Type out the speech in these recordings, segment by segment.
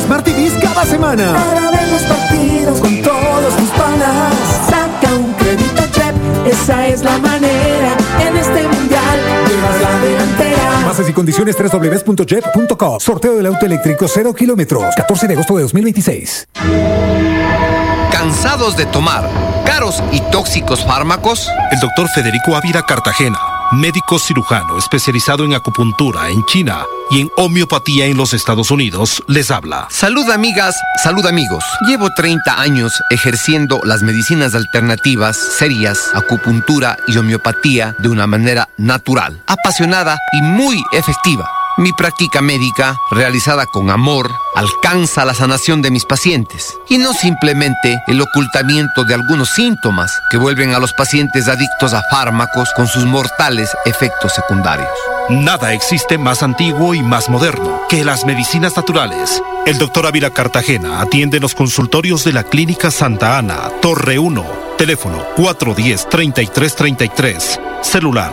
Smart TVs cada semana. Para ver los partidos con todos tus panas. Saca un crédito Jet, esa es la manera. En este mundial llevas la delantera. Bases y condiciones www.jet.com. Sorteo del auto eléctrico 0 kilómetros. 14 de agosto de 2026. ¿Cansados de tomar caros y tóxicos fármacos? El doctor Federico Ávila Cartagena, médico cirujano especializado en acupuntura en China y en homeopatía en los Estados Unidos, les habla. Salud amigas, salud amigos. Llevo 30 años ejerciendo las medicinas alternativas, serias, acupuntura y homeopatía de una manera natural, apasionada y muy efectiva. Mi práctica médica, realizada con amor, alcanza la sanación de mis pacientes y no simplemente el ocultamiento de algunos síntomas que vuelven a los pacientes adictos a fármacos con sus mortales efectos secundarios. Nada existe más antiguo y más moderno que las medicinas naturales. El doctor Ávila Cartagena atiende en los consultorios de la Clínica Santa Ana, Torre 1, teléfono 410-3333, celular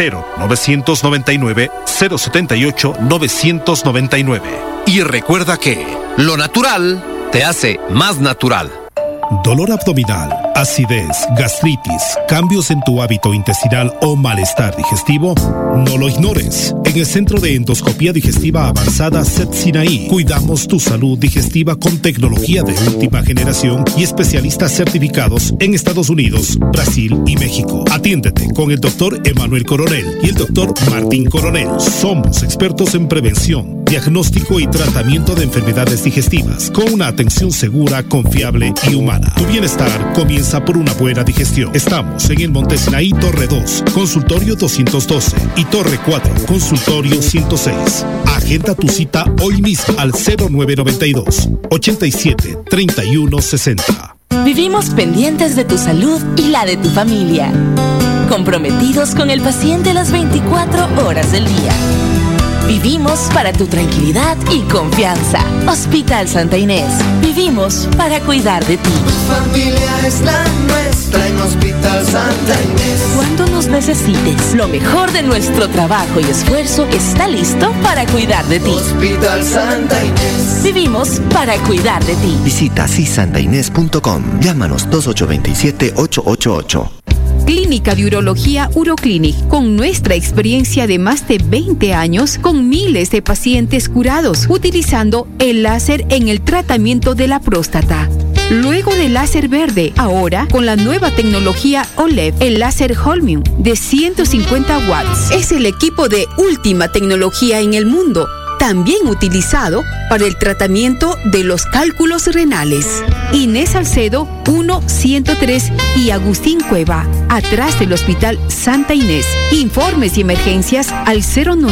0999-078-999. Y recuerda que lo natural te hace más natural. Dolor abdominal, acidez, gastritis, cambios en tu hábito intestinal o malestar digestivo, no lo ignores. En el Centro de Endoscopía Digestiva Avanzada CET Sinaí, cuidamos tu salud digestiva con tecnología de última generación y especialistas certificados en Estados Unidos, Brasil y México. Atiéndete con el doctor Emanuel Coronel y el doctor Martín Coronel. Somos expertos en prevención, diagnóstico y tratamiento de enfermedades digestivas con una atención segura, confiable y humana. Tu bienestar comienza por una buena digestión. Estamos en el Monte Sinaí, Torre 2, consultorio 212 y Torre 4, consultorio 106. Agenda tu cita hoy mismo al 0992 87 31 60. Vivimos pendientes de tu salud y la de tu familia, comprometidos con el paciente las 24 horas del día. Vivimos para tu tranquilidad y confianza. Hospital Santa Inés. Vivimos para cuidar de ti. Tu familia es la nuestra en Hospital Santa Inés. Cuando nos necesites, lo mejor de nuestro trabajo y esfuerzo está listo para cuidar de ti. Hospital Santa Inés. Vivimos para cuidar de ti. Visita sisantainés.com. Llámanos 2827-888. Clínica de Urología Uroclinic, con nuestra experiencia de más de 20 años, con miles de pacientes curados, utilizando el láser en el tratamiento de la próstata. Luego del láser verde, ahora con la nueva tecnología OLED, el láser Holmium de 150 watts. Es el equipo de última tecnología en el mundo, también utilizado para el tratamiento de los cálculos renales. Inés Salcedo 1-103 y Agustín Cueva, atrás del Hospital Santa Inés. Informes y emergencias al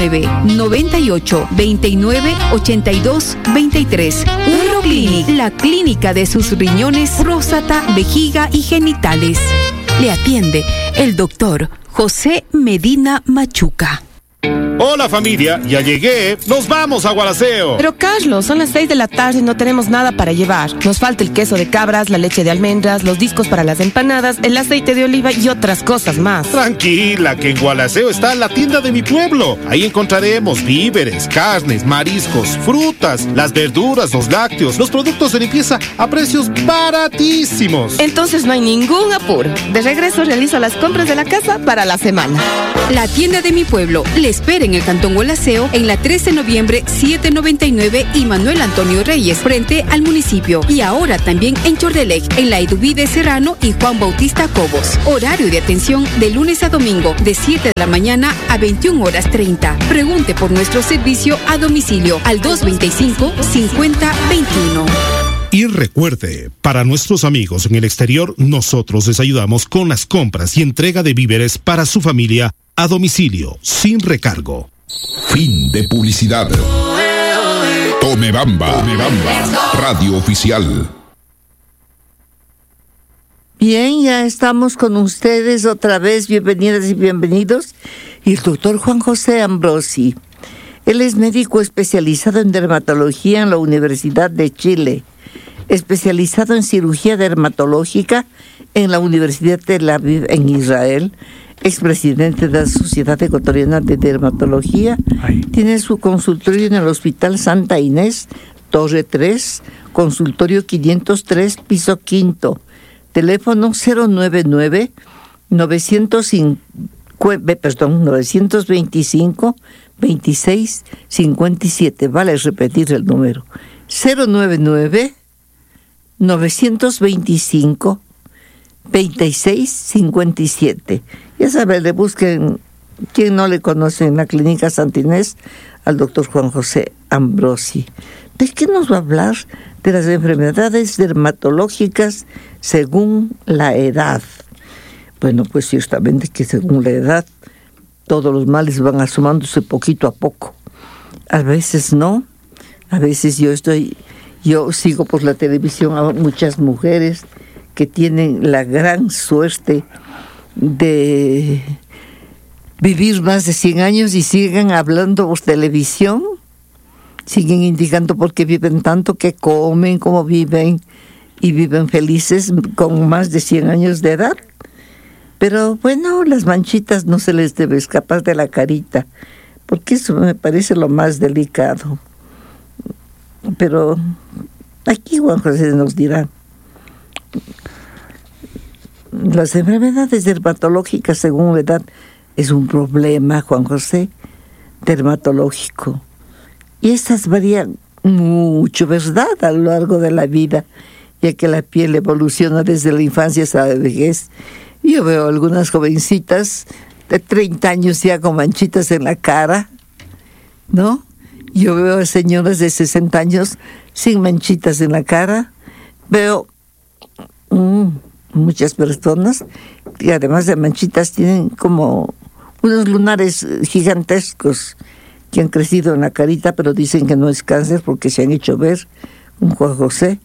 09-98-29-82-23. Uroclinic, la clínica de sus riñones, próstata, vejiga y genitales. Le atiende el doctor José Medina Machuca. Hola familia, ya llegué. Nos vamos a Gualaceo. Pero Carlos, son las 6 de la tarde y no tenemos nada para llevar. Nos falta el queso de cabras, la leche de almendras, los discos para las empanadas, el aceite de oliva y otras cosas más. Tranquila, que en Gualaceo está la tienda de mi pueblo. Ahí encontraremos víveres, carnes, mariscos, frutas, las verduras, los lácteos, los productos de limpieza a precios baratísimos. Entonces no hay ningún apuro. De regreso realizo las compras de la casa para la semana. La tienda de mi pueblo le espera en el Cantón Gualaceo, en la 13 de noviembre 799 y Manuel Antonio Reyes, frente al municipio. Y ahora también en Chordelec, en la Eduvide Serrano y Juan Bautista Cobos. Horario de atención de lunes a domingo, de 7 de la mañana a 21:30. Pregunte por nuestro servicio a domicilio al 225-5021. Y recuerde, para nuestros amigos en el exterior, nosotros les ayudamos con las compras y entrega de víveres para su familia a domicilio, sin recargo. Fin de publicidad. Tome Bamba, radio oficial. Bien, ya estamos con ustedes otra vez, bienvenidas y bienvenidos. Y el doctor Juan José Ambrosi. Él es médico especializado en dermatología en la Universidad de Chile, especializado en cirugía dermatológica en la Universidad de Tel Aviv en Israel, expresidente de la Sociedad Ecuatoriana de Dermatología. Tiene su consultorio en el Hospital Santa Inés, Torre 3, consultorio 503, piso quinto. Teléfono 925 26 57. Vale repetir el número. 099 925 26 57. Ya saben, le busquen, quien no le conoce en la Clínica Santa Inés, al doctor Juan José Ambrosi. ¿De qué nos va a hablar? De las enfermedades dermatológicas según la edad. Bueno, pues ciertamente que según la edad todos los males van asomándose poquito a poco. A veces no, a veces yo sigo por la televisión a muchas mujeres que tienen la gran suerte de vivir más de 100 años y siguen hablando por televisión, siguen indicando por qué viven tanto, qué comen, cómo viven, y viven felices con más de 100 años de edad. Pero bueno, las manchitas no se les debe escapar de la carita, porque eso me parece lo más delicado. Pero aquí Juan José nos dirá. Las enfermedades dermatológicas según la edad es un problema, Juan José, dermatológico. Y estas varían mucho, ¿verdad?, a lo largo de la vida, ya que la piel evoluciona desde la infancia hasta la vejez. Yo veo algunas jovencitas de 30 años ya con manchitas en la cara, ¿no? Yo veo a señoras de 60 años sin manchitas en la cara. Veo muchas personas que además de manchitas tienen como unos lunares gigantescos que han crecido en la carita, pero dicen que no es cáncer porque se han hecho ver. Un Juan José.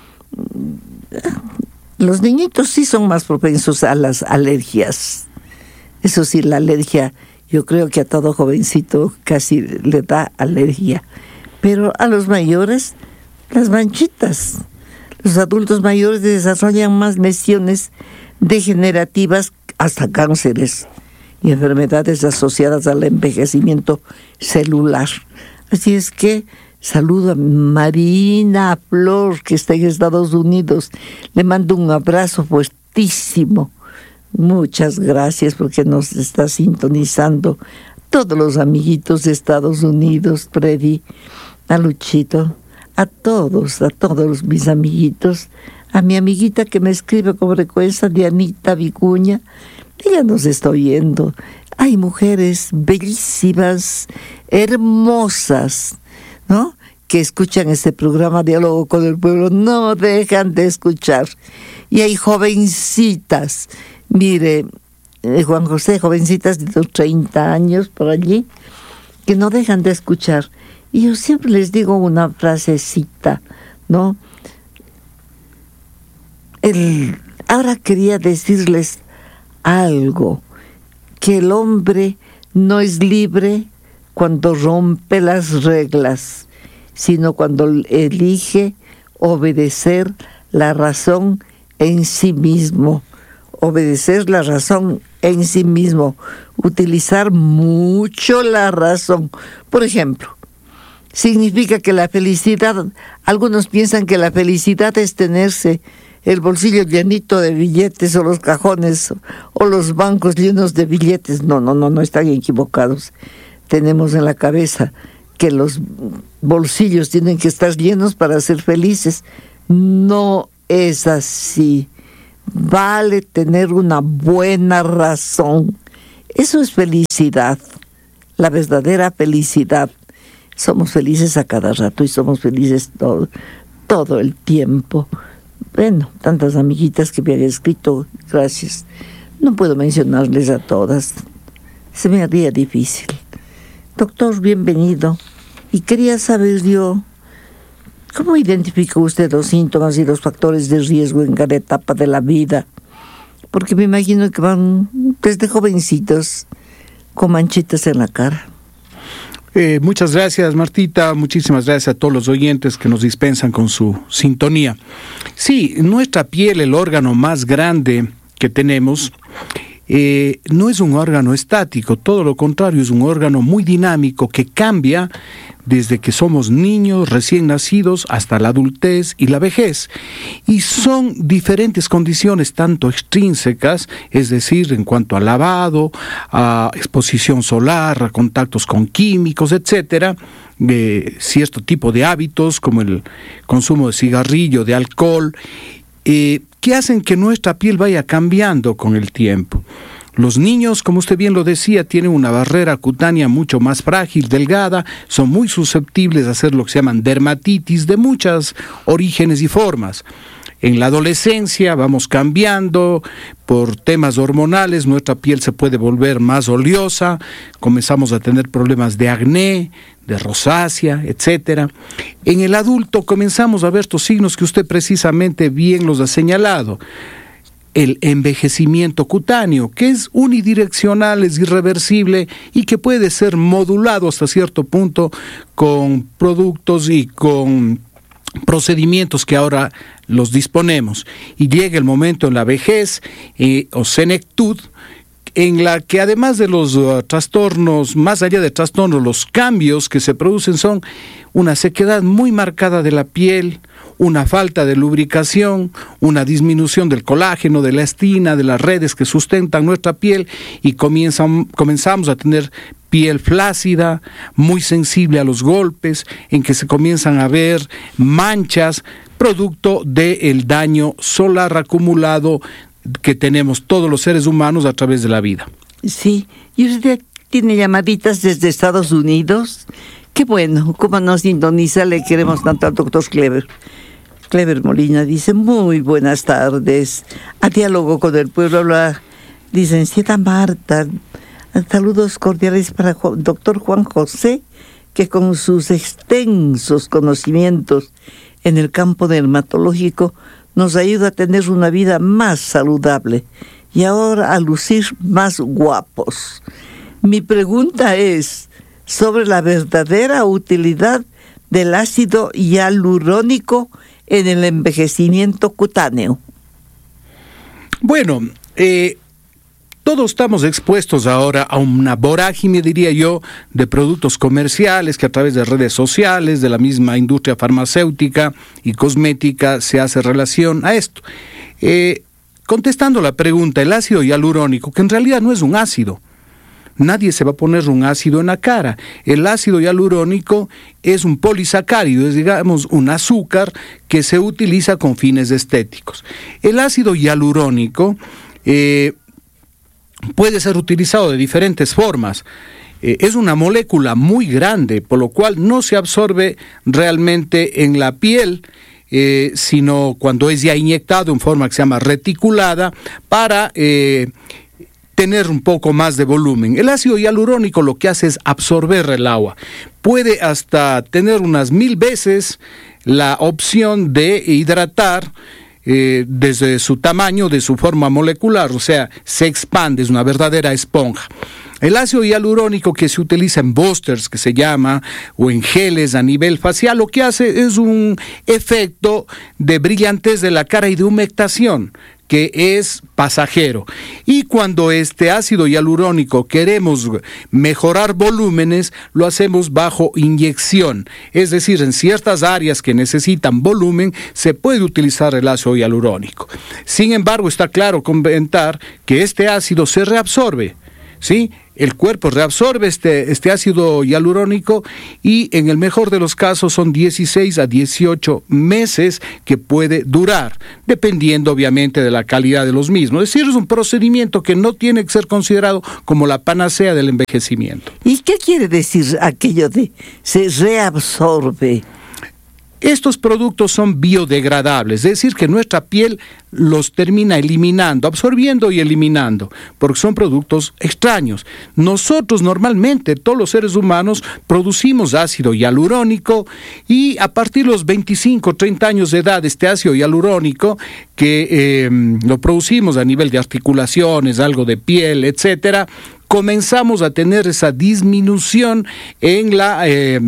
Los niñitos sí son más propensos a las alergias. Eso sí, la alergia, yo creo que a todo jovencito casi le da alergia. Pero a los mayores, las manchitas. Los adultos mayores desarrollan más lesiones degenerativas, hasta cánceres y enfermedades asociadas al envejecimiento celular. Así es que saludo a Marina Flor, que está en Estados Unidos. Le mando un abrazo fuertísimo. Muchas gracias porque nos está sintonizando. Todos los amiguitos de Estados Unidos, Freddy, a Luchito, a todos mis amiguitos, a mi amiguita que me escribe con frecuencia, Dianita Vicuña. Ella nos está oyendo. Hay mujeres bellísimas, hermosas, ¿no?, que escuchan este programa Diálogo con el Pueblo, no dejan de escuchar. Y hay jovencitas, mire, Juan José, jovencitas de 30 años por allí, que no dejan de escuchar. Y yo siempre les digo una frasecita, ¿no? Ahora quería decirles algo, que el hombre no es libre cuando rompe las reglas, sino cuando elige obedecer la razón en sí mismo. Obedecer la razón en sí mismo, utilizar mucho la razón. Por ejemplo, significa que la felicidad, algunos piensan que la felicidad es tenerse el bolsillo llenito de billetes, o los cajones o los bancos llenos de billetes. No, están equivocados. Tenemos en la cabeza que los bolsillos tienen que estar llenos para ser felices. No es así. Vale tener una buena razón. Eso es felicidad, la verdadera felicidad. Somos felices a cada rato y somos felices todo el tiempo. Bueno, tantas amiguitas que me han escrito, gracias. No puedo mencionarles a todas. Se me haría difícil. Doctor, bienvenido. Y quería saber yo, ¿cómo identifica usted los síntomas y los factores de riesgo en cada etapa de la vida? Porque me imagino que van desde jovencitos con manchitas en la cara. Muchas gracias, Martita. Muchísimas gracias a todos los oyentes que nos dispensan con su sintonía. Sí, nuestra piel, el órgano más grande que tenemos, no es un órgano estático, todo lo contrario, es un órgano muy dinámico que cambia desde que somos niños recién nacidos hasta la adultez y la vejez. Y son diferentes condiciones, tanto extrínsecas, es decir, en cuanto a lavado, a exposición solar, a contactos con químicos, etcétera, cierto tipo de hábitos como el consumo de cigarrillo, de alcohol, que hacen que nuestra piel vaya cambiando con el tiempo. Los niños, como usted bien lo decía, tienen una barrera cutánea mucho más frágil, delgada, son muy susceptibles a hacer lo que se llaman dermatitis de muchos orígenes y formas. En la adolescencia vamos cambiando por temas hormonales, nuestra piel se puede volver más oleosa, comenzamos a tener problemas de acné, de rosácea, etcétera. En el adulto comenzamos a ver estos signos que usted precisamente bien los ha señalado. El envejecimiento cutáneo, que es unidireccional, es irreversible y que puede ser modulado hasta cierto punto con productos y con procedimientos que ahora los disponemos. Y llega el momento en la vejez o senectud, en la que además de los trastornos, más allá de trastornos, los cambios que se producen son una sequedad muy marcada de la piel, una falta de lubricación, una disminución del colágeno, de la elastina, de las redes que sustentan nuestra piel, y comenzamos a tener piel flácida, muy sensible a los golpes, en que se comienzan a ver manchas, producto del daño solar acumulado que tenemos todos los seres humanos a través de la vida. Sí, y usted tiene llamaditas desde Estados Unidos. Qué bueno, como nos sintoniza, le queremos tanto al doctor Clever. Clever Molina dice, muy buenas tardes. A Diálogo con el Pueblo habla licenciada Marta. Saludos cordiales para doctor Juan José, que con sus extensos conocimientos en el campo dermatológico nos ayuda a tener una vida más saludable y ahora a lucir más guapos. Mi pregunta es sobre la verdadera utilidad del ácido hialurónico en el envejecimiento cutáneo. Bueno, todos estamos expuestos ahora a una vorágine, diría yo, de productos comerciales que a través de redes sociales, de la misma industria farmacéutica y cosmética se hace relación a esto. Contestando la pregunta, el ácido hialurónico, que en realidad no es un ácido, nadie se va a poner un ácido en la cara. El ácido hialurónico es un polisacárido, es, digamos, un azúcar que se utiliza con fines estéticos. El ácido hialurónico puede ser utilizado de diferentes formas. Es una molécula muy grande, por lo cual no se absorbe realmente en la piel, sino cuando es ya inyectado en forma que se llama reticulada para tener un poco más de volumen. El ácido hialurónico lo que hace es absorber el agua. Puede hasta tener unas 1000 veces la opción de hidratar desde su tamaño, de su forma molecular, o sea, se expande, es una verdadera esponja. El ácido hialurónico que se utiliza en boosters, que se llama, o en geles a nivel facial, lo que hace es un efecto de brillantez de la cara y de humectación, que es pasajero. Y cuando este ácido hialurónico queremos mejorar volúmenes, lo hacemos bajo inyección. Es decir, en ciertas áreas que necesitan volumen, se puede utilizar el ácido hialurónico. Sin embargo, está claro comentar que este ácido se reabsorbe, ¿sí? El cuerpo reabsorbe este ácido hialurónico y en el mejor de los casos son 16 a 18 meses que puede durar, dependiendo obviamente de la calidad de los mismos. Es decir, es un procedimiento que no tiene que ser considerado como la panacea del envejecimiento. ¿Y qué quiere decir aquello de se reabsorbe? Estos productos son biodegradables, es decir, que nuestra piel los termina eliminando, absorbiendo y eliminando, porque son productos extraños. Nosotros normalmente, todos los seres humanos, producimos ácido hialurónico y a partir de los 25, 30 años de edad, este ácido hialurónico, que lo producimos a nivel de articulaciones, algo de piel, etcétera, comenzamos a tener esa disminución en la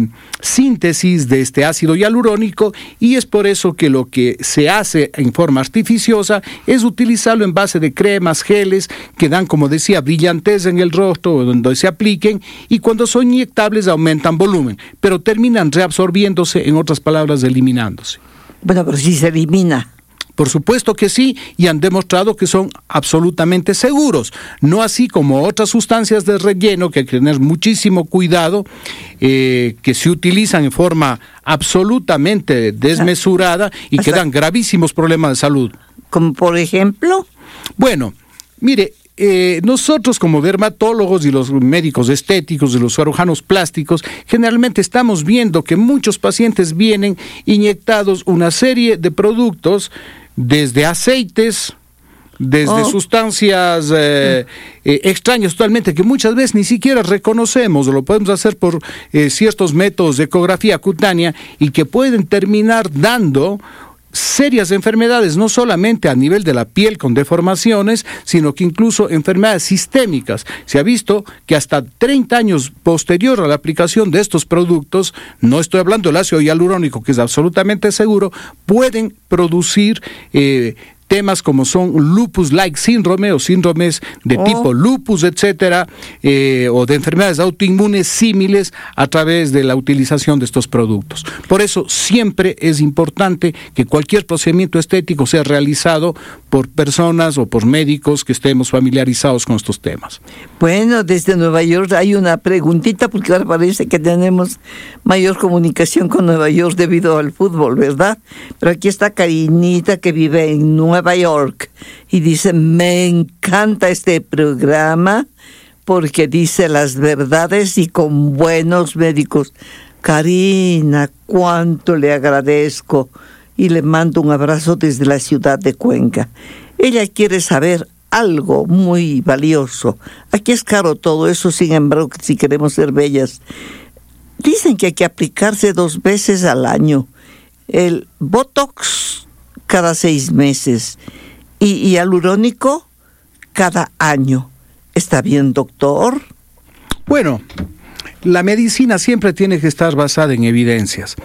síntesis de este ácido hialurónico, y es por eso que lo que se hace en forma artificiosa es utilizarlo en base de cremas, geles, que dan, como decía, brillantez en el rostro donde se apliquen, y cuando son inyectables aumentan volumen, pero terminan reabsorbiéndose, en otras palabras, eliminándose. Bueno, pero si se elimina. Por supuesto que sí, y han demostrado que son absolutamente seguros, no así como otras sustancias de relleno que hay que tener muchísimo cuidado, que se utilizan en forma absolutamente desmesurada y que dan gravísimos problemas de salud. ¿Como por ejemplo? Bueno, mire, nosotros como dermatólogos y los médicos estéticos y los cirujanos plásticos generalmente estamos viendo que muchos pacientes vienen inyectados una serie de productos, desde aceites, desde sustancias extrañas totalmente, que muchas veces ni siquiera reconocemos, o lo podemos hacer por ciertos métodos de ecografía cutánea, y que pueden terminar dando serias enfermedades, no solamente a nivel de la piel con deformaciones, sino que incluso enfermedades sistémicas. Se ha visto que hasta 30 años posterior a la aplicación de estos productos, no estoy hablando del ácido hialurónico, que es absolutamente seguro, pueden producir temas como son lupus-like síndrome o síndromes de tipo lupus, etcétera, o de enfermedades autoinmunes símiles a través de la utilización de estos productos. Por eso siempre es importante que cualquier procedimiento estético sea realizado por personas o por médicos que estemos familiarizados con estos temas. Bueno, desde Nueva York hay una preguntita, porque ahora parece que tenemos mayor comunicación con Nueva York debido al fútbol, ¿verdad? Pero aquí está Karinita, que vive en Nueva York, y dice: me encanta este programa porque dice las verdades y con buenos médicos. Karina, cuánto le agradezco, y le mando un abrazo desde la ciudad de Cuenca. Ella quiere saber algo muy valioso. Aquí es caro todo eso, sin embargo, si queremos ser bellas. Dicen que hay que aplicarse 2 veces al año. El Botox cada 6 meses y hialurónico cada año. ¿Está bien, doctor? Bueno, la medicina siempre tiene que estar basada en evidencias.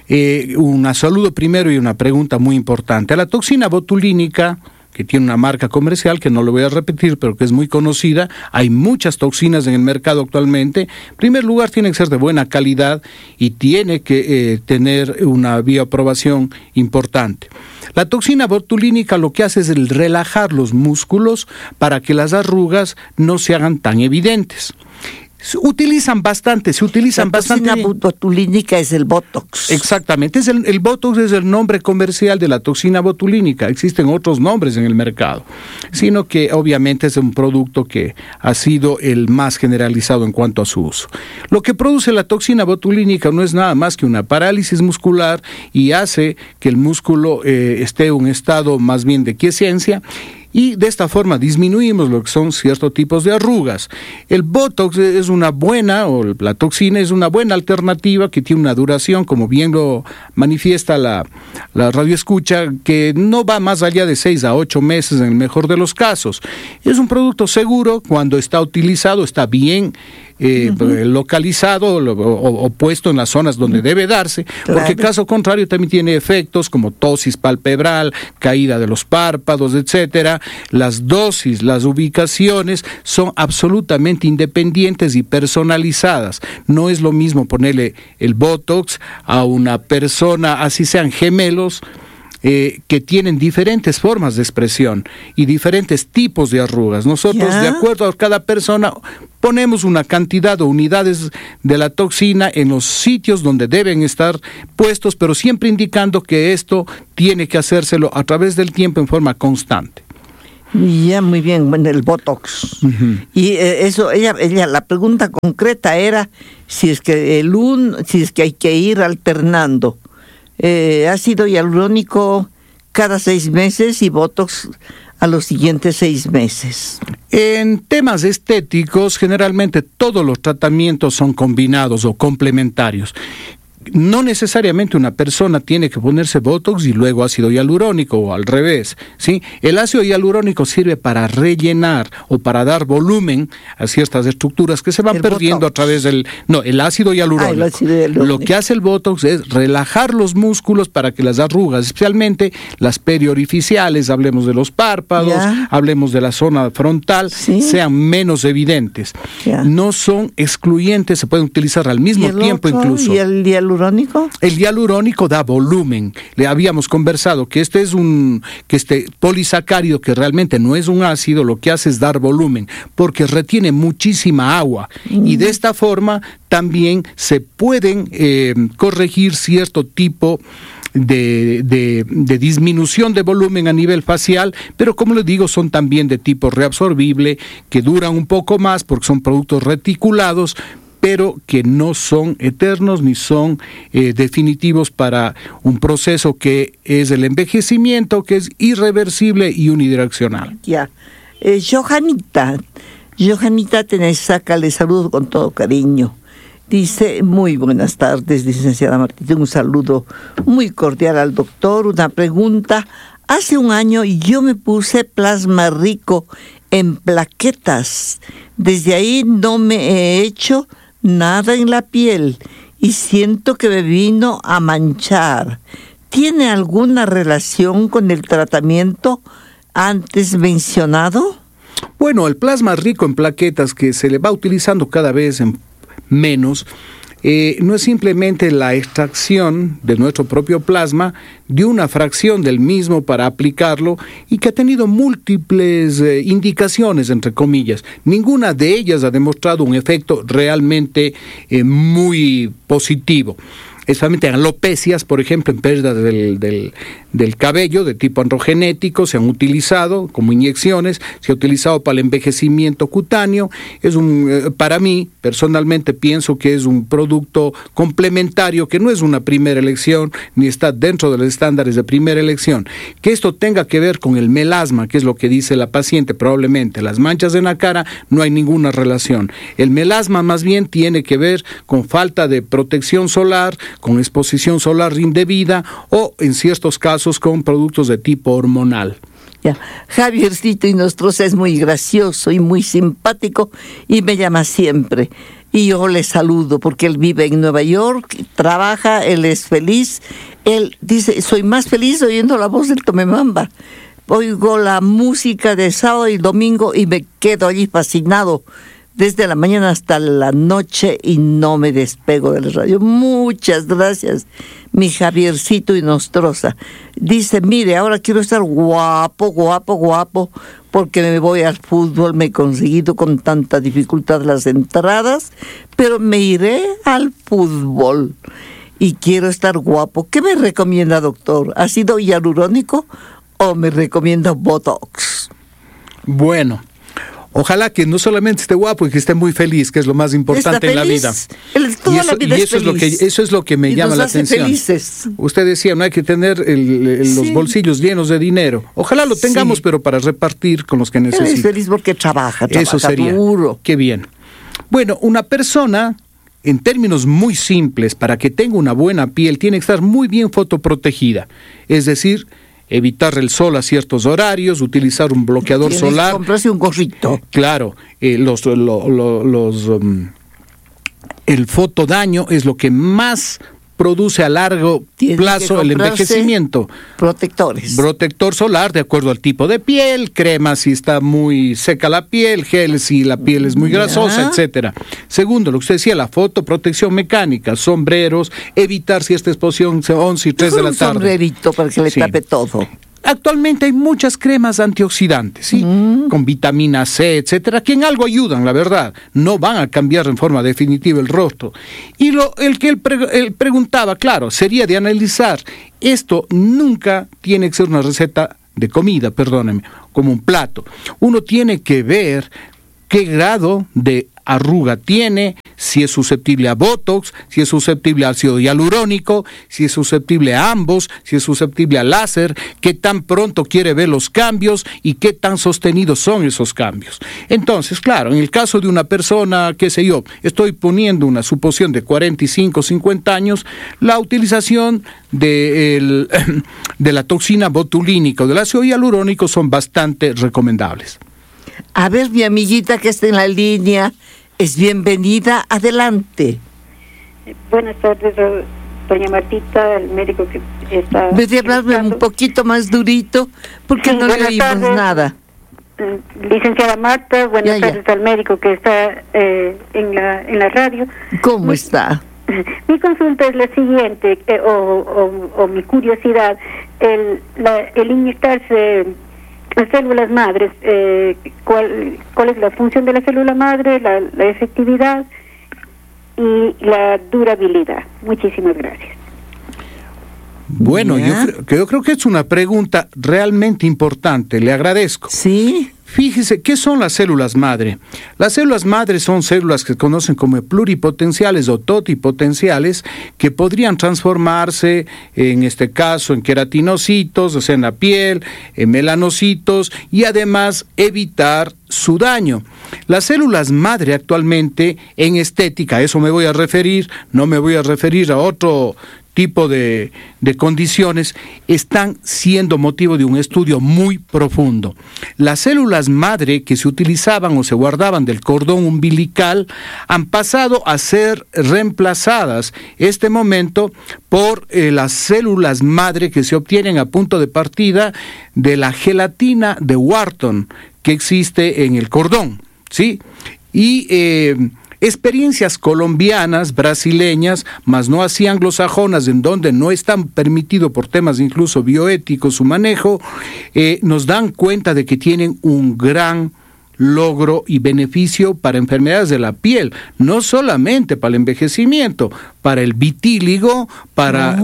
Un saludo primero y una pregunta muy importante. La toxina botulínica, que tiene una marca comercial que no lo voy a repetir, pero que es muy conocida. Hay muchas toxinas en el mercado actualmente. En primer lugar, tiene que ser de buena calidad y tiene que tener una bioaprobación importante. La toxina botulínica lo que hace es el relajar los músculos para que las arrugas no se hagan tan evidentes. Se utilizan bastante. La toxina botulínica es el Botox. Exactamente, el Botox es el nombre comercial de la toxina botulínica. Existen otros nombres en el mercado, sino que obviamente es un producto que ha sido el más generalizado en cuanto a su uso. Lo que produce la toxina botulínica no es nada más que una parálisis muscular y hace que el músculo esté en un estado más bien de quiescencia, y de esta forma disminuimos lo que son ciertos tipos de arrugas. El Botox es una buena, o la toxina es una buena alternativa que tiene una duración, como bien lo manifiesta la radioescucha, que no va más allá de 6 a 8 meses en el mejor de los casos. Es un producto seguro cuando está utilizado, está bien localizado o puesto en las zonas donde debe darse, porque caso contrario también tiene efectos como tosis palpebral, caída de los párpados, etcétera. Las dosis, las ubicaciones son absolutamente independientes y personalizadas. No es lo mismo ponerle el Botox a una persona, así sean gemelos, que tienen diferentes formas de expresión y diferentes tipos de arrugas. Nosotros, de acuerdo a cada persona, ponemos una cantidad o unidades de la toxina en los sitios donde deben estar puestos, pero siempre indicando que esto tiene que hacérselo a través del tiempo en forma constante. Ya, muy bien, bueno, el Botox. Y eso, ella, la pregunta concreta era si es que hay que ir alternando ácido hialurónico cada 6 meses y Botox a los siguientes 6 meses. En temas estéticos, generalmente todos los tratamientos son combinados o complementarios. no necesariamente una persona tiene que ponerse Botox y luego ácido hialurónico o al revés, ¿sí? El ácido hialurónico sirve para rellenar o para dar volumen a ciertas estructuras que se van perdiendo Botox a través del... No, el ácido hialurónico. Lo que hace el Botox es relajar los músculos para que las arrugas, especialmente las periorificiales, hablemos de los párpados, hablemos de la zona frontal, sean menos evidentes. No son excluyentes, se pueden utilizar al mismo tiempo incluso. ¿Y el hialurónico? El hialurónico da volumen. Le habíamos conversado que este polisacárido, que realmente no es un ácido, lo que hace es dar volumen, porque retiene muchísima agua. Y de esta forma también se pueden corregir cierto tipo de disminución de volumen a nivel facial, pero como les digo, son también de tipo reabsorbible, que duran un poco más porque son productos reticulados, pero que no son eternos ni son definitivos para un proceso que es el envejecimiento, que es irreversible y unidireccional. Johanita Tenesaca, le saludo con todo cariño. Dice, muy buenas tardes, licenciada Martínez, un saludo muy cordial al doctor. Una pregunta, hace un año yo me puse plasma rico en plaquetas. Desde ahí no me he hecho nada en la piel y siento que me vino a manchar. ¿Tiene alguna relación con el tratamiento antes mencionado? Bueno, el plasma rico en plaquetas, que se le va utilizando cada vez menos, no es simplemente la extracción de nuestro propio plasma de una fracción del mismo para aplicarlo, y que ha tenido múltiples indicaciones, entre comillas. Ninguna de ellas ha demostrado un efecto realmente muy positivo. Especialmente en alopecias, por ejemplo, en pérdida del cabello de tipo androgenético, se han utilizado como inyecciones, se ha utilizado para el envejecimiento cutáneo. Para mí, personalmente, pienso que es un producto complementario, que no es una primera elección, ni está dentro de los estándares de primera elección. Que esto tenga que ver con el melasma, que es lo que dice la paciente, probablemente. Las manchas en la cara, no hay ninguna relación. El melasma más bien tiene que ver con falta de protección solar, con exposición solar indebida o en ciertos casos con productos de tipo hormonal. Javiercito Inostroza es muy gracioso y muy simpático y me llama siempre. Y yo le saludo porque él vive en Nueva York, trabaja, él es feliz. Él dice, soy más feliz oyendo la voz del Tomemamba. Oigo la música de sábado y domingo y me quedo allí fascinado desde la mañana hasta la noche y no me despego de la radio. Muchas gracias, mi Javiercito Inostroza. Dice, mire, ahora quiero estar guapo, porque me voy al fútbol, me he conseguido con tanta dificultad las entradas, pero me iré al fútbol y quiero estar guapo. ¿Qué me recomienda, doctor? ¿Ácido hialurónico o me recomienda Botox? Bueno, ojalá que no solamente esté guapo y que esté muy feliz, que es lo más importante en la vida. Eso es lo que me llama la atención. Felices. Usted decía, no hay que tener los bolsillos llenos de dinero. Ojalá lo tengamos, pero para repartir con los que necesitan. Es feliz porque trabaja eso sería duro. Qué bien. Bueno, una persona, en términos muy simples, para que tenga una buena piel, tiene que estar muy bien fotoprotegida. Es decir, evitar el sol a ciertos horarios, utilizar un bloqueador solar. Comprarse un gorrito. Claro, el fotodaño es lo que más produce a largo plazo el envejecimiento. Protector solar de acuerdo al tipo de piel, crema si está muy seca la piel, gel si la piel es muy grasosa, etcétera. Segundo, lo que usted decía, la fotoprotección mecánica, sombreros, evitar si esta exposición 11 y 3 de la tarde. Un sombrerito para que le tape todo. Actualmente hay muchas cremas antioxidantes, ¿sí? Con vitamina C, etcétera, que en algo ayudan, la verdad. No van a cambiar en forma definitiva el rostro. Y el que él preguntaba, claro, sería de analizar. Esto nunca tiene que ser una receta de comida, perdónenme, como un plato. Uno tiene que ver qué grado de arruga tiene, si es susceptible a Botox, si es susceptible al ácido hialurónico, si es susceptible a ambos, si es susceptible al láser, qué tan pronto quiere ver los cambios y qué tan sostenidos son esos cambios. Entonces, claro, en el caso de una persona, qué sé yo, estoy poniendo una suposición de 45, 50 años, la utilización de la toxina botulínica o del ácido hialurónico son bastante recomendables. A ver, mi amiguita que está en la línea, es bienvenida, adelante. Buenas tardes, doña Martita, el médico que está... ¿Puede hablarme un poquito más durito? Porque sí, no le oímos nada. Licenciada Marta, buenas tardes al médico que está en la radio. ¿Cómo está? Mi consulta es la siguiente, o mi curiosidad, el inyectarse células madres, ¿cuál es la función de la célula madre, la efectividad y la durabilidad? Muchísimas gracias. Bueno, yo creo que es una pregunta realmente importante, le agradezco. Sí. Fíjese, ¿qué son las células madre? Las células madre son células que se conocen como pluripotenciales o totipotenciales que podrían transformarse, en este caso, en queratinocitos, o sea, en la piel, en melanocitos y además evitar su daño. Las células madre actualmente en estética, a eso me voy a referir, no me voy a referir a otro tipo de condiciones, están siendo motivo de un estudio muy profundo. Las células madre que se utilizaban o se guardaban del cordón umbilical han pasado a ser reemplazadas este momento por las células madre que se obtienen a punto de partida de la gelatina de Wharton que existe en el cordón, ¿sí? Y experiencias colombianas, brasileñas, más no así anglosajonas, en donde no están permitido por temas incluso bioéticos su manejo, nos dan cuenta de que tienen un gran logro y beneficio para enfermedades de la piel, no solamente para el envejecimiento, para el vitíligo, para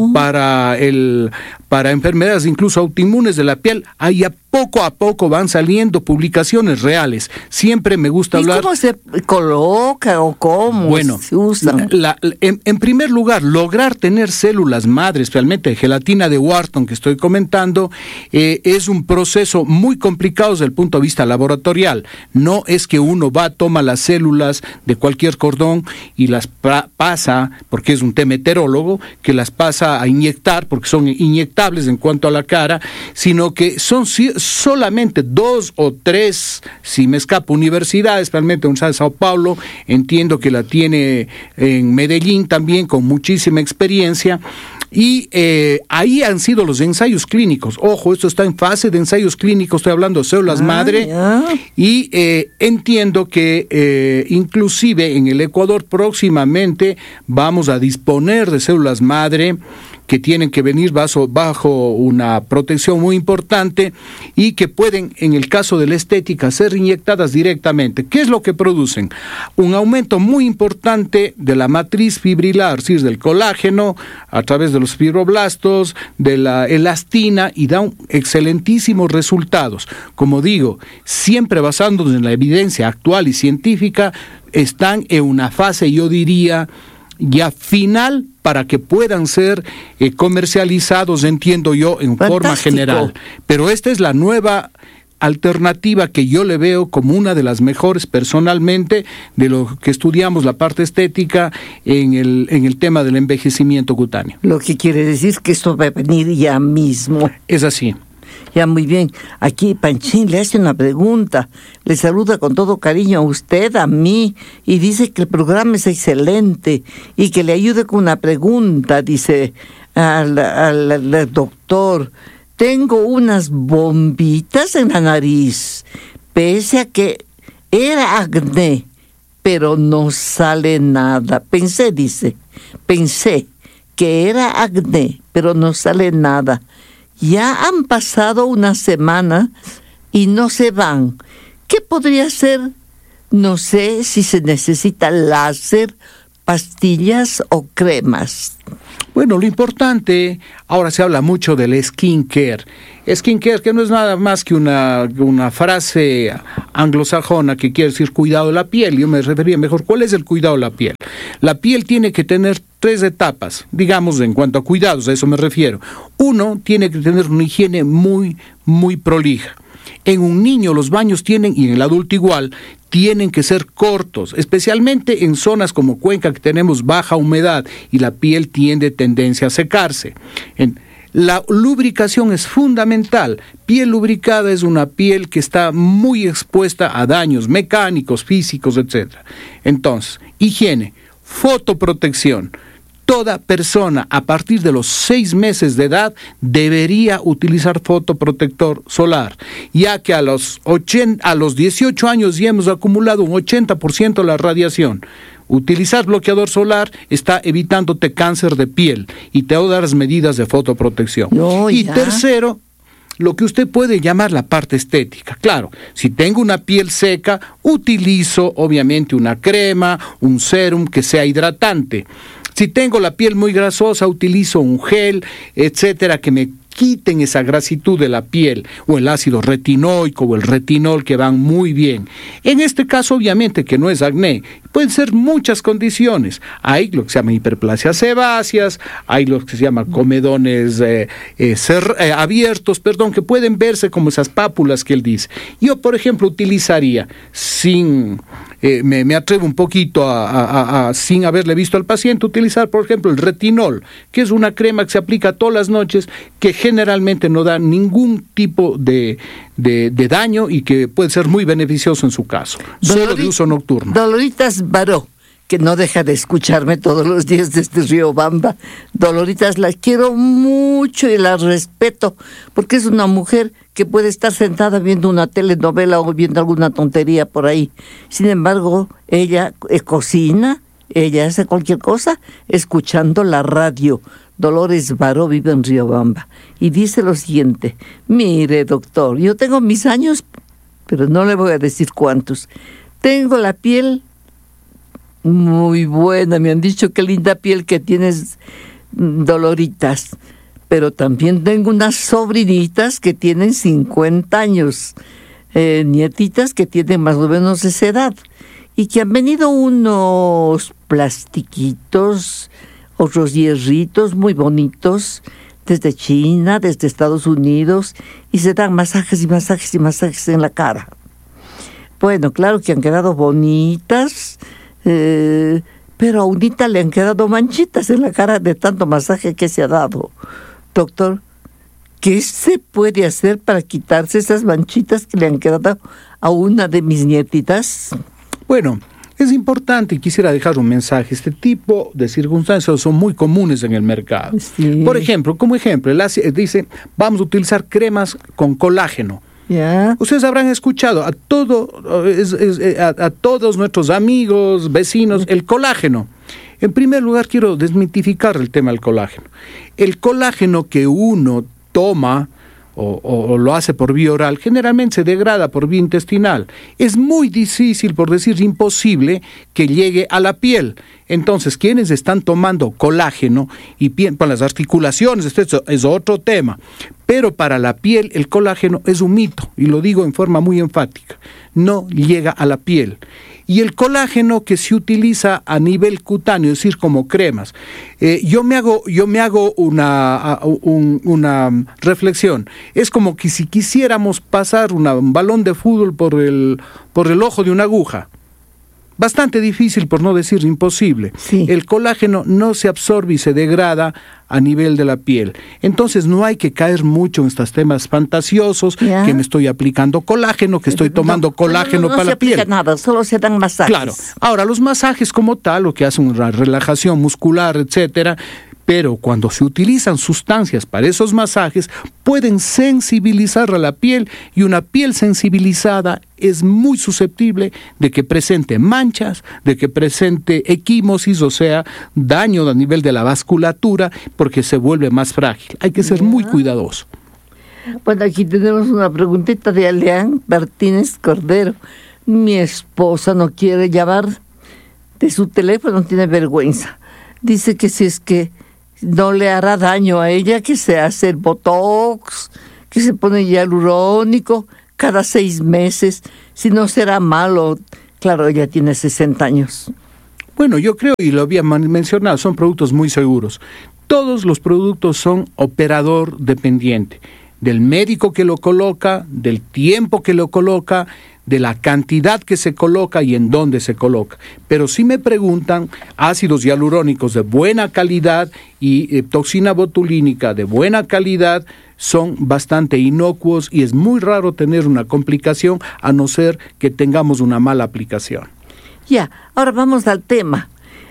enfermedades incluso autoinmunes de la piel. Ahí poco a poco van saliendo publicaciones reales. Siempre me gusta hablar... ¿Y cómo se coloca o cómo se usan? En primer lugar, lograr tener células madres, realmente de gelatina de Wharton que estoy comentando, es un proceso muy complicado desde el punto de vista laboratorial. No es que uno toma las células de cualquier cordón y las pasa, porque es un tema heterólogo, que las pasa a inyectar, porque son inyectables en cuanto a la cara, sino que son solamente 2 o 3, si me escapo, universidades, realmente Universidad de Sao Paulo, entiendo que la tiene en Medellín también, con muchísima experiencia, y ahí han sido los ensayos clínicos. Ojo, esto está en fase de ensayos clínicos, estoy hablando de células madre, y entiendo que inclusive en el Ecuador próximamente vamos a disponer de células madre que tienen que venir bajo una protección muy importante y que pueden, en el caso de la estética, ser inyectadas directamente. ¿Qué es lo que producen? Un aumento muy importante de la matriz fibrilar, es decir, del colágeno, a través de los fibroblastos, de la elastina, y dan excelentísimos resultados. Como digo, siempre basándonos en la evidencia actual y científica, están en una fase, yo diría, ya final para que puedan ser comercializados, entiendo yo, en forma general. Pero esta es la nueva alternativa que yo le veo como una de las mejores personalmente de lo que estudiamos la parte estética en el tema del envejecimiento cutáneo. Lo que quiere decir que esto va a venir ya mismo. Es así. Ya, muy bien. Aquí Panchín le hace una pregunta. Le saluda con todo cariño a usted, a mí, y dice que el programa es excelente y que le ayude con una pregunta. Dice al doctor, tengo unas bombitas en la nariz, pese a que era acné, pero no sale nada. Pensé que era acné, pero no sale nada. Ya han pasado unas semanas y no se van. ¿Qué podría ser? No sé si se necesita láser, pastillas o cremas. Bueno, lo importante, ahora se habla mucho del skincare. Skincare, que no es nada más que una frase anglosajona que quiere decir cuidado de la piel. Yo me refería mejor, ¿cuál es el cuidado de la piel? La piel tiene que tener 3 etapas, digamos, en cuanto a cuidados, a eso me refiero. 1, tiene que tener una higiene muy, muy prolija. En un niño los baños tienen, y en el adulto igual, tienen que ser cortos, especialmente en zonas como Cuenca, que tenemos baja humedad y la piel tiende tendencia a secarse. La lubricación es fundamental. Piel lubricada es una piel que está muy expuesta a daños mecánicos, físicos, etc. Entonces, higiene, fotoprotección. Toda persona a partir de los 6 meses de edad debería utilizar fotoprotector solar, ya que a los 18 años ya hemos acumulado un 80% de la radiación. Utilizar bloqueador solar está evitándote cáncer de piel y te da las medidas de fotoprotección. Y tercero, lo que usted puede llamar la parte estética. Claro, si tengo una piel seca, utilizo obviamente una crema, un sérum que sea hidratante. Si tengo la piel muy grasosa, utilizo un gel, etcétera, que me quiten esa grasitud de la piel, o el ácido retinoico o el retinol, que van muy bien. En este caso, obviamente, que no es acné, pueden ser muchas condiciones. Hay lo que se llama hiperplasias sebáceas, hay lo que se llama comedones abiertos, que pueden verse como esas pápulas que él dice. Yo, por ejemplo, utilizaría, me atrevo un poquito sin haberle visto al paciente, utilizar, por ejemplo, el retinol, que es una crema que se aplica todas las noches, que generalmente no da ningún tipo de daño y que puede ser muy beneficioso en su caso, solo de uso nocturno. Doloritas Baró, que no deja de escucharme todos los días desde Riobamba. Doloritas, la quiero mucho y la respeto, porque es una mujer que puede estar sentada viendo una telenovela o viendo alguna tontería por ahí. Sin embargo, ella cocina, ella hace cualquier cosa escuchando la radio. Dolores Baró vive en Riobamba y dice lo siguiente: mire, doctor, yo tengo mis años, pero no le voy a decir cuántos. Tengo la piel muy buena, me han dicho qué linda piel que tienes, Doloritas, pero también tengo unas sobrinitas que tienen 50 años, nietitas que tienen más o menos esa edad, y que han venido unos plastiquitos, otros hierritos muy bonitos, desde China, desde Estados Unidos, y se dan masajes y masajes y masajes en la cara. Bueno, claro que han quedado bonitas, pero a unita le han quedado manchitas en la cara de tanto masaje que se ha dado. Doctor, ¿qué se puede hacer para quitarse esas manchitas que le han quedado a una de mis nietitas? Bueno, es importante y quisiera dejar un mensaje. Este tipo de circunstancias son muy comunes en el mercado. Sí. Por ejemplo, como ejemplo, dice, vamos a utilizar cremas con colágeno. Yeah. Ustedes habrán escuchado a todos nuestros amigos, vecinos, el colágeno. En primer lugar, quiero desmitificar el tema del colágeno. El colágeno que uno toma o lo hace por vía oral, generalmente se degrada por vía intestinal. Es muy difícil, por decir imposible, que llegue a la piel. Entonces, quienes están tomando colágeno y para las articulaciones, esto es otro tema, pero para la piel el colágeno es un mito, y lo digo en forma muy enfática, no llega a la piel. Y el colágeno que se utiliza a nivel cutáneo, es decir, como cremas, yo me hago una reflexión. Es como que si quisiéramos pasar un balón de fútbol por el ojo de una aguja. Bastante difícil, por no decir imposible. Sí. El colágeno no se absorbe y se degrada a nivel de la piel. Entonces no hay que caer mucho en estos temas fantasiosos, que me estoy aplicando colágeno, que estoy tomando colágeno para la piel. No se aplica nada, solo se dan masajes. Claro. Ahora, los masajes como tal, lo que hacen una relajación muscular, etcétera, pero cuando se utilizan sustancias para esos masajes, pueden sensibilizar a la piel, y una piel sensibilizada es muy susceptible de que presente manchas, de que presente equimosis, o sea, daño a nivel de la vasculatura, porque se vuelve más frágil. Hay que ser muy cuidadoso. Bueno, aquí tenemos una preguntita de Aleán Martínez Cordero. Mi esposa no quiere llamar de su teléfono, tiene vergüenza. Dice que si no le hará daño a ella que se hace el botox, que se pone hialurónico cada 6 meses, si no será malo. Claro, ella tiene 60 años. Bueno, yo creo, y lo había mencionado, son productos muy seguros. Todos los productos son operador dependiente, del médico que lo coloca, del tiempo que lo coloca, de la cantidad que se coloca y en dónde se coloca. Pero si me preguntan, ácidos hialurónicos de buena calidad y toxina botulínica de buena calidad son bastante inocuos y es muy raro tener una complicación a no ser que tengamos una mala aplicación. Ya, ahora vamos al tema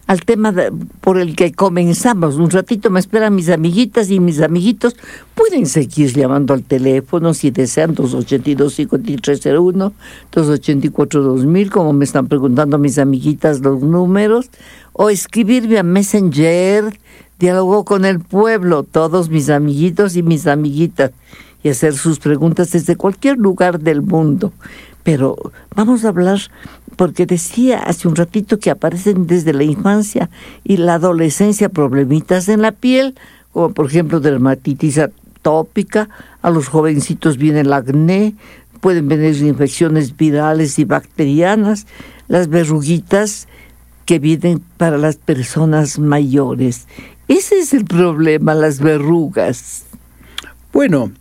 por el que comenzamos. Un ratito me esperan mis amiguitas y mis amiguitos. Pueden seguir llamando al teléfono si desean, 282-5301, 284-2000, como me están preguntando mis amiguitas los números, o escribirme a Messenger, Diálogo con el Pueblo, todos mis amiguitos y mis amiguitas, y hacer sus preguntas desde cualquier lugar del mundo. Pero vamos a hablar, porque decía hace un ratito que aparecen desde la infancia y la adolescencia problemitas en la piel, como por ejemplo dermatitis atópica, a los jovencitos viene el acné, pueden venir infecciones virales y bacterianas, las verruguitas que vienen para las personas mayores. Ese es el problema, las verrugas. Bueno,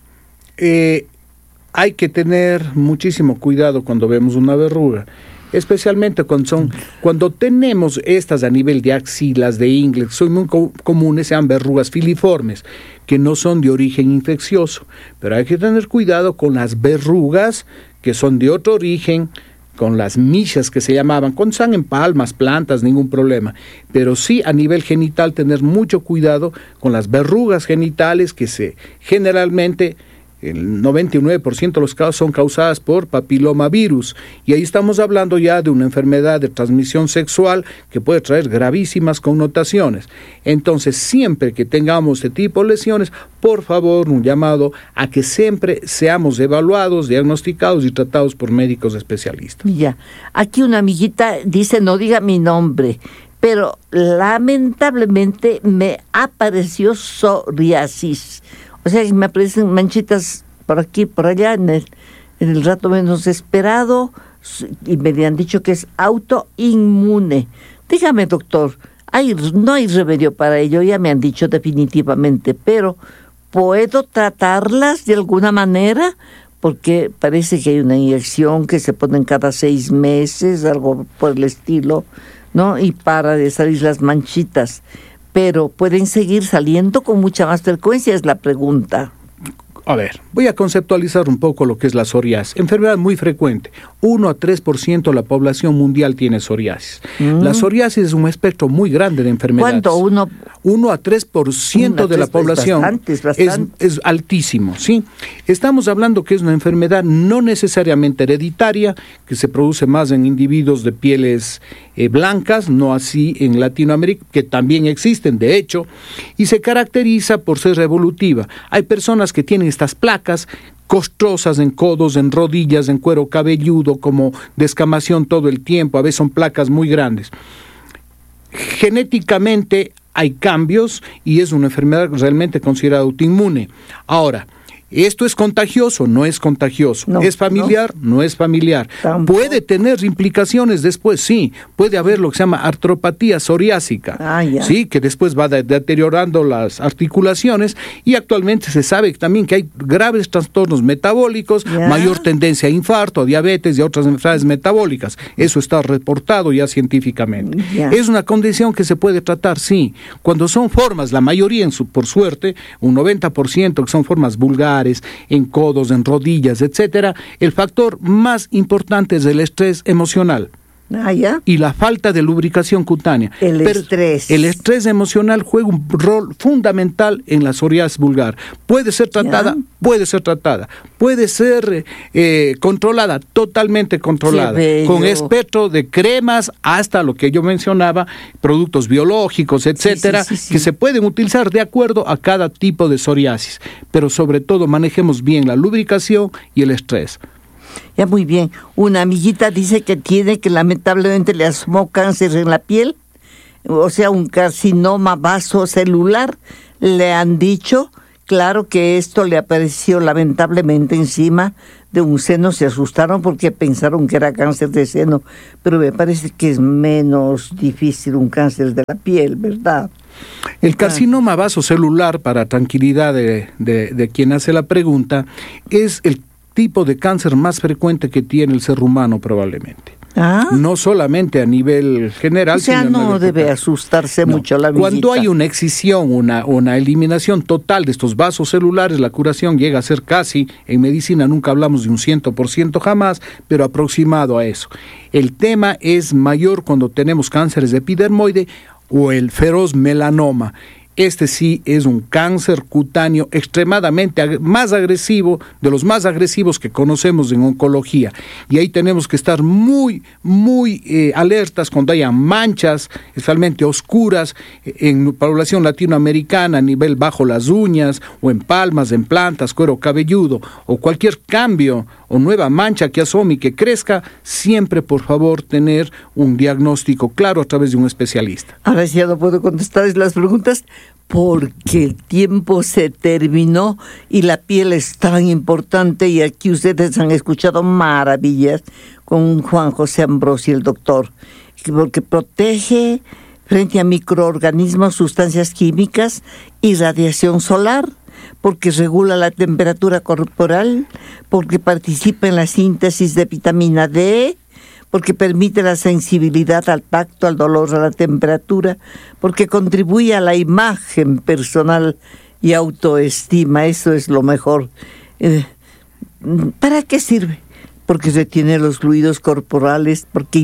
hay que tener muchísimo cuidado cuando vemos una verruga, especialmente cuando tenemos estas a nivel de axilas, de ingles, son muy comunes, sean verrugas filiformes, que no son de origen infeccioso, pero hay que tener cuidado con las verrugas que son de otro origen, con las michas que se llamaban, cuando están en palmas, plantas, ningún problema, pero sí a nivel genital tener mucho cuidado con las verrugas genitales que generalmente el 99% de los casos son causadas por papilomavirus, y ahí estamos hablando ya de una enfermedad de transmisión sexual que puede traer gravísimas connotaciones. Entonces, siempre que tengamos este tipo de lesiones, por favor, un llamado a que siempre seamos evaluados, diagnosticados y tratados por médicos especialistas. Ya, aquí una amiguita dice, no diga mi nombre, pero lamentablemente me apareció psoriasis. O sea, me aparecen manchitas por aquí, por allá, en el rato menos esperado, y me han dicho que es autoinmune. Dígame, doctor, no hay remedio para ello, ya me han dicho definitivamente, pero ¿puedo tratarlas de alguna manera? Porque parece que hay una inyección que se ponen cada 6 meses, algo por el estilo, ¿no? Y para de salir las manchitas. Pero ¿pueden seguir saliendo con mucha más frecuencia? Es la pregunta. A ver, voy a conceptualizar un poco lo que es la psoriasis. Enfermedad muy frecuente. 1 a 3% de la población mundial tiene psoriasis. La psoriasis es un espectro muy grande de enfermedades. ¿Cuánto? 1 a 3% de la población. Es bastante. Es altísimo, ¿sí? Estamos hablando que es una enfermedad no necesariamente hereditaria, que se produce más en individuos de pieles blancas, no así en Latinoamérica, que también existen, de hecho, y se caracteriza por ser evolutiva. Hay personas que tienen estas placas costrosas en codos, en rodillas, en cuero cabelludo, como descamación todo el tiempo, a veces son placas muy grandes. Genéticamente hay cambios y es una enfermedad realmente considerada autoinmune. Ahora, ¿esto es contagioso? No es contagioso. No, ¿es familiar? No es familiar. Tampoco. ¿Puede tener implicaciones después? Sí. Puede haber lo que se llama artropatía psoriásica, ¿sí? Que después va deteriorando las articulaciones, y actualmente se sabe también que hay graves trastornos metabólicos, mayor tendencia a infarto, a diabetes y a otras enfermedades metabólicas. Eso está reportado ya científicamente. Es una condición que se puede tratar, sí. Cuando son formas, la mayoría, por suerte, un 90% que son formas vulgares, en codos, en rodillas, etcétera, el factor más importante es el estrés emocional. Y la falta de lubricación cutánea. El estrés emocional juega un rol fundamental en la psoriasis vulgar. Puede ser tratada, puede ser controlada, totalmente controlada, con espectro de cremas hasta lo que yo mencionaba, productos biológicos, etcétera, que se pueden utilizar de acuerdo a cada tipo de psoriasis. Pero sobre todo manejemos bien la lubricación y el estrés. Ya, muy bien. Una amiguita dice que lamentablemente le asomó cáncer en la piel. o sea, un carcinoma vasocelular, le han dicho. Claro que esto le apareció lamentablemente encima de un seno, se asustaron porque pensaron que era cáncer de seno, pero me parece que es menos difícil un cáncer de la piel, ¿verdad? El carcinoma vasocelular, para tranquilidad de quien hace la pregunta, es el tipo de cáncer más frecuente que tiene el ser humano probablemente. No solamente a nivel general, o sea, sino no debe asustarse mucho la amiguita. Cuando hay una excisión, una eliminación total de estos vasos celulares, la curación llega a ser casi, en medicina nunca hablamos de un 100% jamás, pero aproximado a eso. El tema es mayor cuando tenemos cánceres de epidermoide o el feroz melanoma. Este sí es un cáncer cutáneo extremadamente más agresivo, de los más agresivos que conocemos en oncología. Y ahí tenemos que estar muy alertas cuando haya manchas, especialmente oscuras, en población latinoamericana, a nivel bajo las uñas, o en palmas, en plantas, cuero cabelludo, o cualquier cambio o nueva mancha que asome y que crezca, siempre, por favor, tener un diagnóstico claro a través de un especialista. Ahora sí ya no puedo contestar las preguntas porque el tiempo se terminó y la piel es tan importante, y aquí ustedes han escuchado maravillas con Juan José Ambrosi, el doctor, porque protege frente a microorganismos, sustancias químicas y radiación solar, porque regula la temperatura corporal, porque participa en la síntesis de vitamina D, porque permite la sensibilidad al tacto, al dolor, a la temperatura, porque contribuye a la imagen personal y autoestima. Eso es lo mejor. ¿Para qué sirve? Porque retiene los fluidos corporales, porque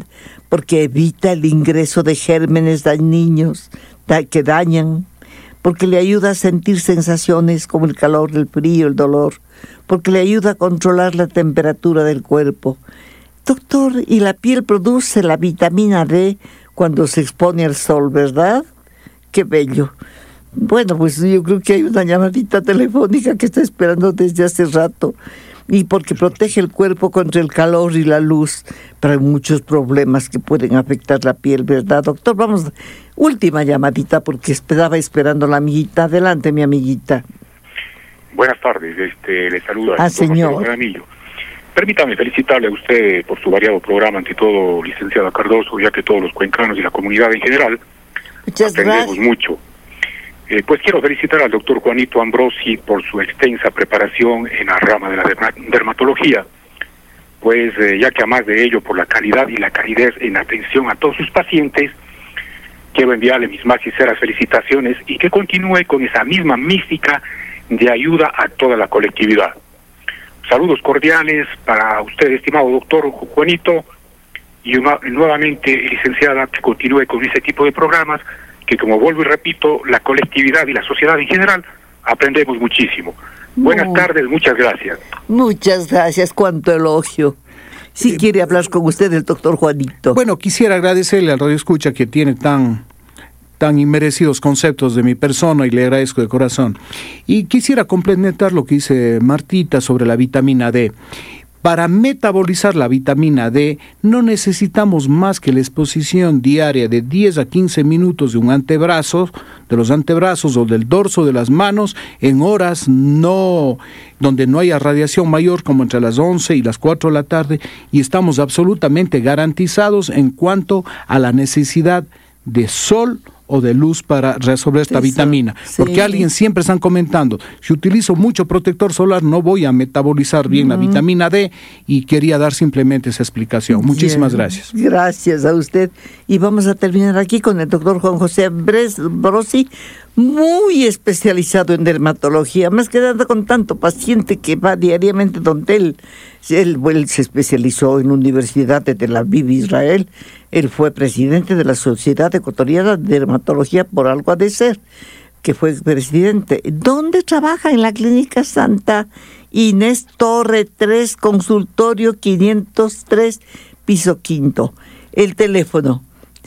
evita el ingreso de gérmenes dañinos que dañan, porque le ayuda a sentir sensaciones como el calor, el frío, el dolor, porque le ayuda a controlar la temperatura del cuerpo. Doctor, y la piel produce la vitamina D cuando se expone al sol, ¿verdad? Qué bello. Bueno, pues yo creo que hay una llamadita telefónica que está esperando desde hace rato. Y porque protege el cuerpo contra el calor y la luz, pero hay muchos problemas que pueden afectar la piel, ¿verdad, doctor? Vamos, última llamadita porque estaba esperando la amiguita. Adelante, mi amiguita. Buenas tardes, le saluda señor Granillo. Permítame felicitarle a usted por su variado programa, ante todo, licenciada Cardoso, ya que todos los cuencanos y la comunidad en general aprendemos mucho. Pues quiero felicitar al doctor Juanito Ambrosi por su extensa preparación en la rama de la dermatología, pues ya que además de ello, por la calidad y la calidez en atención a todos sus pacientes, quiero enviarle mis más sinceras felicitaciones y que continúe con esa misma mística de ayuda a toda la colectividad. Saludos cordiales para usted, estimado doctor Juanito, y nuevamente, licenciada, que continúe con ese tipo de programas, que como vuelvo y repito, la colectividad y la sociedad en general aprendemos muchísimo. Buenas tardes, muchas gracias. Muchas gracias, cuánto elogio. Si quiere hablar con usted el doctor Juanito. Bueno, quisiera agradecerle al Radio Escucha que tiene tan inmerecidos conceptos de mi persona, y le agradezco de corazón. Y quisiera complementar lo que dice Martita sobre la vitamina D. Para metabolizar la vitamina D no necesitamos más que la exposición diaria de 10 a 15 minutos de un antebrazo, de los antebrazos o del dorso de las manos, en horas donde no haya radiación mayor, como entre las 11 y las 4 de la tarde, y estamos absolutamente garantizados en cuanto a la necesidad de sol o de luz para resolver esta vitamina. Porque alguien siempre están comentando, si utilizo mucho protector solar no voy a metabolizar bien la vitamina D, y quería dar simplemente esa explicación. Muchísimas gracias. Gracias a usted. Y vamos a terminar aquí con el doctor Juan José Ambrosi, muy especializado en dermatología, más que nada con tanto paciente que va diariamente donde él se especializó en la Universidad de Tel Aviv, Israel. Él fue presidente de la Sociedad Ecuatoriana de Dermatología, por algo ha de ser, que fue presidente. ¿Dónde trabaja? En la Clínica Santa Inés Torre 3, consultorio 503, piso quinto. El teléfono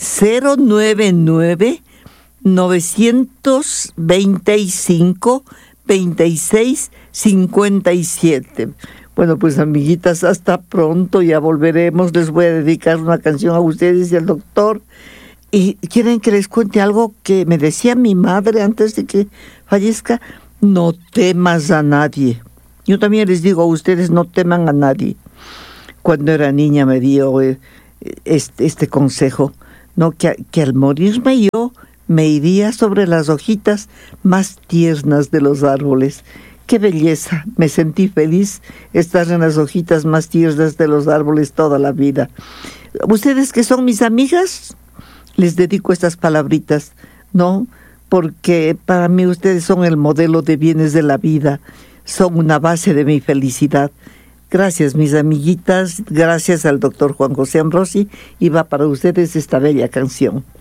099-925-2657. Bueno, pues amiguitas, hasta pronto, ya volveremos. Les voy a dedicar una canción a ustedes y al doctor. Y quieren que les cuente algo que me decía mi madre antes de que fallezca: no temas a nadie. Yo también les digo a ustedes, no teman a nadie. Cuando era niña me dio este consejo, ¿no? Que al morirme yo me iría sobre las hojitas más tiernas de los árboles. ¡Qué belleza! Me sentí feliz estar en las hojitas más tiernas de los árboles toda la vida. Ustedes que son mis amigas, les dedico estas palabritas, ¿no? Porque para mí ustedes son el modelo de bienes de la vida, son una base de mi felicidad. Gracias, mis amiguitas, gracias al doctor Juan José Ambrosi, y va para ustedes esta bella canción.